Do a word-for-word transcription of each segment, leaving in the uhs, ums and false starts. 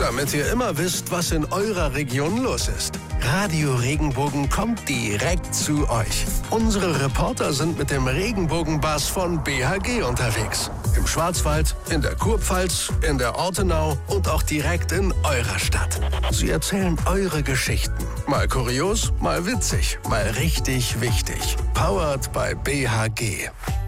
damit ihr immer wisst, was in eurer Region los ist. Radio Regenbogen kommt direkt zu euch. Unsere Reporter sind mit dem Regenbogenbus von B H G unterwegs. Im Schwarzwald, in der Kurpfalz, in der Ortenau und auch direkt in eurer Stadt. Sie erzählen eure Geschichten. Mal kurios, mal witzig, mal richtig wichtig. Powered by B H G.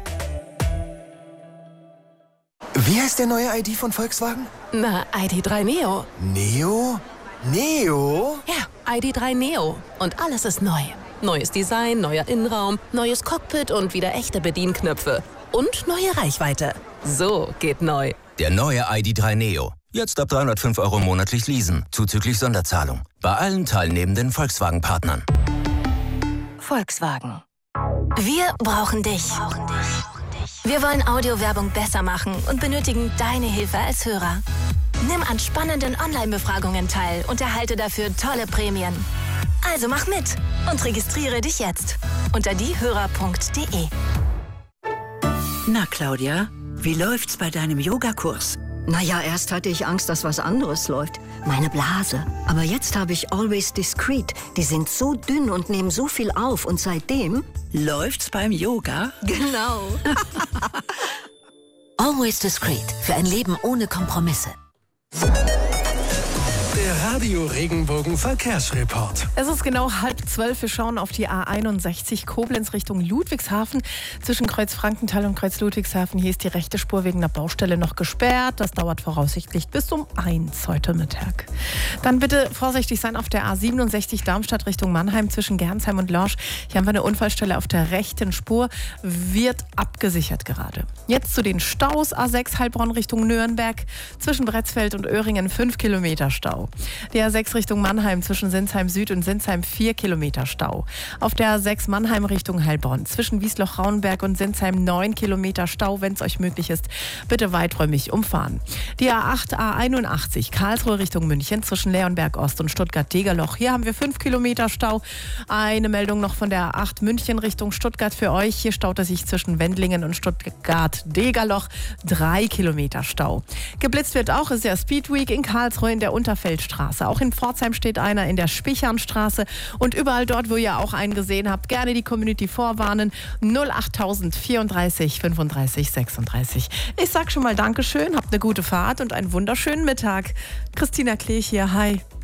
Wie heißt der neue I D von Volkswagen? Na, I D drei Neo. Neo? Neo? Ja, I D drei Neo. Und alles ist neu. Neues Design, neuer Innenraum, neues Cockpit und wieder echte Bedienknöpfe. Und neue Reichweite. So geht neu. Der neue I D drei Neo. Jetzt ab dreihundertfünf Euro monatlich leasen, zuzüglich Sonderzahlung. Bei allen teilnehmenden Volkswagen-Partnern. Volkswagen. Wir brauchen dich. Wir wollen Audiowerbung besser machen und benötigen deine Hilfe als Hörer. Nimm an spannenden Online-Befragungen teil und erhalte dafür tolle Prämien. Also mach mit und registriere dich jetzt unter diehörer punkt de. Na, Claudia, wie läuft's bei deinem Yogakurs? Naja, erst hatte ich Angst, dass was anderes läuft. Meine Blase. Aber jetzt habe ich Always Discreet. Die sind so dünn und nehmen so viel auf. Und seitdem... Läuft's beim Yoga? Genau. Always Discreet. Für ein Leben ohne Kompromisse. Der Radio Regenbogen Verkehrsreport. Es ist genau halb zwölf. Wir schauen auf die A einundsechzig Koblenz Richtung Ludwigshafen. Zwischen Kreuz Frankenthal und Kreuz Ludwigshafen. Hier ist die rechte Spur wegen der Baustelle noch gesperrt. Das dauert voraussichtlich bis um eins heute Mittag. Dann bitte vorsichtig sein auf der A siebenundsechzig Darmstadt Richtung Mannheim zwischen Gernsheim und Lorsch. Hier haben wir eine Unfallstelle auf der rechten Spur. Wird abgesichert gerade. Jetzt zu den Staus. A sechs Heilbronn Richtung Nürnberg. Zwischen Bretzfeld und Öhringen fünf Kilometer Stau. Die A sechs Richtung Mannheim zwischen Sinsheim Süd und Sinsheim vier Kilometer Stau. Auf der A sechs Mannheim Richtung Heilbronn zwischen Wiesloch-Rauenberg und Sinsheim neun Kilometer Stau, wenn es euch möglich ist. Bitte weiträumig umfahren. Die A acht A einundachtzig Karlsruhe Richtung München zwischen Leonberg Ost und Stuttgart-Degerloch. Hier haben wir fünf Kilometer Stau. Eine Meldung noch von der A acht München Richtung Stuttgart für euch. Hier staut es sich zwischen Wendlingen und Stuttgart-Degerloch drei Kilometer Stau. Geblitzt wird auch, ist ja Speed Week in Karlsruhe in der Unterfeld Straße. Auch in Pforzheim steht einer in der Spichernstraße und überall dort, wo ihr auch einen gesehen habt, gerne die Community vorwarnen. null achttausend vierunddreißig fünfunddreißig sechsunddreißig. Ich sag schon mal Dankeschön, habt eine gute Fahrt und einen wunderschönen Mittag. Christina Klech hier, hi.